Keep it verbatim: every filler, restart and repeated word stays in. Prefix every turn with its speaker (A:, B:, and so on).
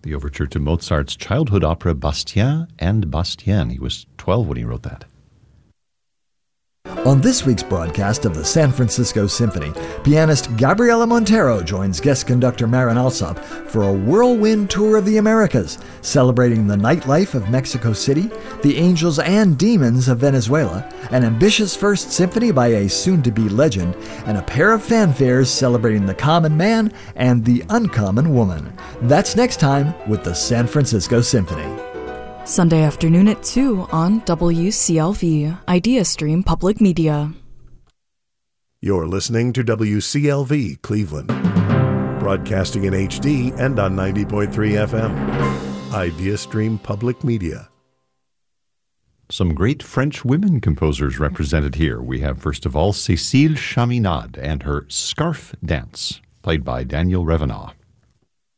A: The overture to Mozart's childhood opera Bastien and Bastienne. He was twelve when he wrote that.
B: On this week's broadcast of the San Francisco Symphony, pianist Gabriela Montero joins guest conductor Marin Alsop for a whirlwind tour of the Americas, celebrating the nightlife of Mexico City, the angels and demons of Venezuela, an ambitious first symphony by a soon-to-be legend, and a pair of fanfares celebrating the common man and the uncommon woman. That's next time with the San Francisco Symphony.
C: Sunday afternoon at two on W C L V, Idea Stream Public Media.
D: You're listening to W C L V Cleveland, broadcasting in H D and on ninety point three F M. Idea Stream Public Media.
A: Some great French women composers represented here. We have, first of all, Cécile Chaminade and her Scarf Dance, played by Daniel Revenant.